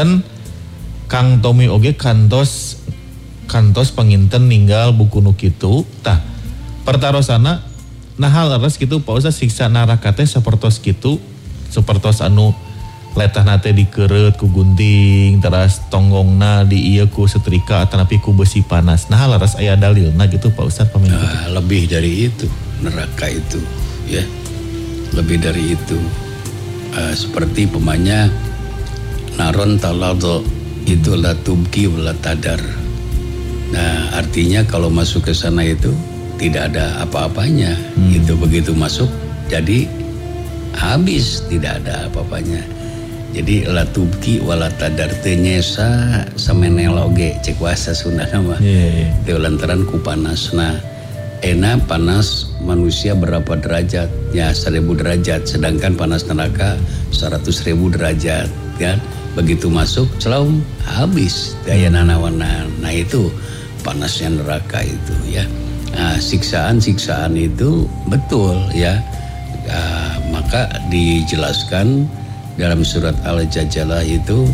Kang Tommy oge kantos panginten ninggal buku nu kitu tah pertarosana nahal leres kitu Pak Ustaz siksa neraka teh sapertos kitu sapertos anu letah nate dikereut ku gunting teras tonggongna di ieu ku setrika atanapi ku besi panas nahal leres aya dalilna gitu Pak Ustaz paminggu lebih dari itu neraka itu ya lebih dari itu seperti pemanya naron talado itu la tubki wala tadar. Nah artinya kalau masuk ke sana itu tidak ada apa-apanya. Itu begitu masuk jadi habis, tidak ada apa-apanya. Jadi la tubki wala tadar tenyesa sameneloge cek wasa Sunda nama. Itu lantaran ku panas. Nah enak panas manusia berapa derajat? Ya 1000 derajat. Sedangkan panas neraka 100.000 derajat kan. Begitu masuk selalu habis daya nanawanan. Nah itu panasnya neraka itu ya. Nah, siksaan itu betul ya. Maka dijelaskan dalam surat Al-Jadalah itu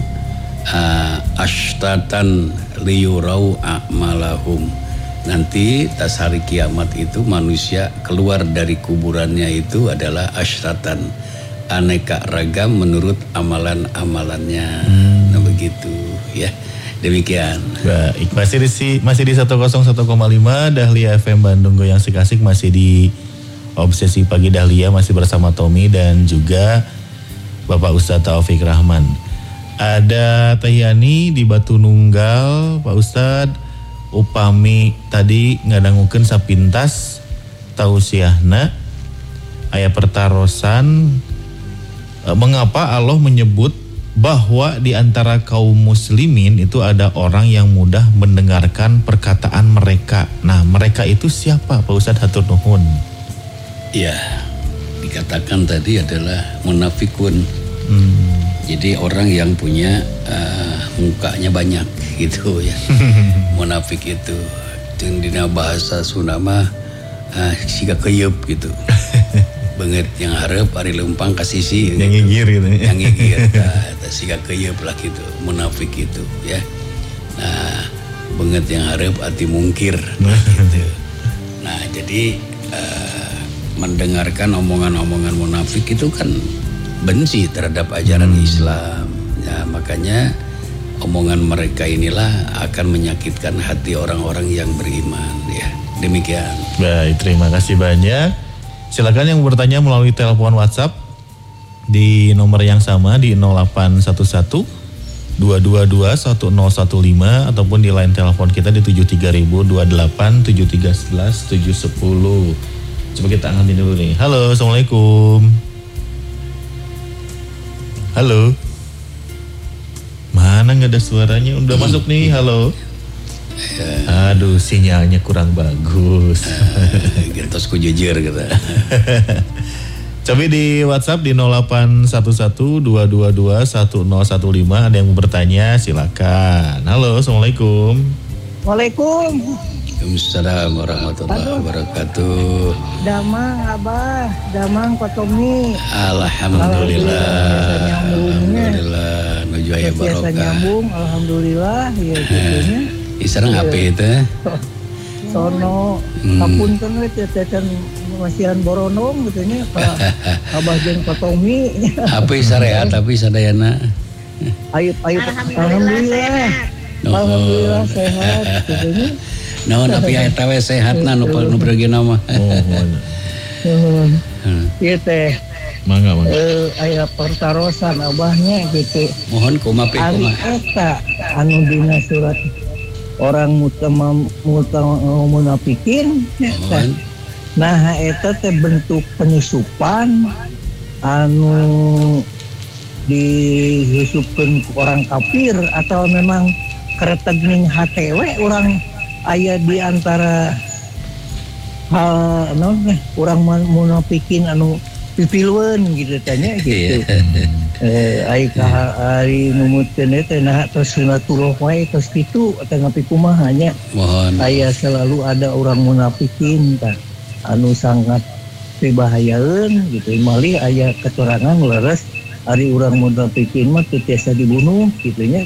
ashtatan liyurau a'malahum. Nanti tas hari kiamat itu manusia keluar dari kuburannya itu adalah ashtatan, aneka ragam menurut amalan-amalannya. Nah begitu ya. Demikian. Baik, masih di 101,5 Dahlia FM Bandung Goyang Sikasik, masih di Obsesi Pagi Dahlia, masih bersama Tommy dan juga Bapak Ustadz Taufik Rahman. Ada Teh Yani di Batu Nunggal, Pak Ustadz, upami tadi ngadangukeun sapintas tausiahna aya pertarosan. Mengapa Allah menyebut bahwa di antara kaum muslimin itu ada orang yang mudah mendengarkan perkataan mereka. Nah, mereka itu siapa, Pak Ustadz? Hatur nuhun. Ya, dikatakan tadi adalah munafikun. Jadi orang yang punya mukanya banyak gitu ya. Munafik itu dina bahasa Sunda mah siga keyeup gitu. Banget yang harap hari lempang kasisi yang ngigir gitu ya. Yang ngigir siga keyeup lah gitu, munafik itu ya. Nah banget yang harap hati mungkir gitu. Nah jadi mendengarkan omongan-omongan munafik itu kan benci terhadap ajaran Islam ya, makanya omongan mereka inilah akan menyakitkan hati orang-orang yang beriman ya. Demikian. Baik, terima kasih banyak. Silakan yang bertanya melalui telepon WhatsApp di nomor yang sama di 0811 222 1015 ataupun di line telepon kita di 73028 7311 710. Coba kita angkatin dulu nih. Halo, Assalamualaikum. Halo. Mana nggak ada suaranya? Udah masuk nih. Halo. Aduh, sinyalnya kurang bagus. Terus ku jujur gitu. Coba di WhatsApp di 0811-222-1015 ada yang bertanya, silakan. Halo, Assalamualaikum. Waalaikumsalam warahmatullahi wabarakatuh. Damang Abah, Damang Pak Tommy. Alhamdulillah. Alhamdulillah. Nuju aya barokah. Nyambung, alhamdulillah ya jadinya. Isareng HP itu. Sono kapunten we teh masihan boronong gitu nya Pak Abah jeung Pak Tommy. HP sarehat tapi sadayana. Ayo alhamdulillah. Alhamdulillah sehat gitu nya. Naon tapi eta we sehatna nu beregina mah. Ieu teh Mangga. Aya pertarosan abahnya gitu. Mohon kumaha eta anu dina surat orang munafikin. Nah eta teh bentuk penyusupan anu dihisupkeun orang kafir atau memang kereteg ning HTW orang aya di antara hal orang munafikin anu pipilweun gitu tanya gitu. Ai ka ari numutkeun teh nah tos sunatullah wae tos kitu teh ngapi kumaha nya. Mohon. Aya selalu ada orang munafikin tah anu sangat bebahayaeun gitu. Malih aya keterangan leres ari urang munafikin mah teu tiasa dibunuh gitu nya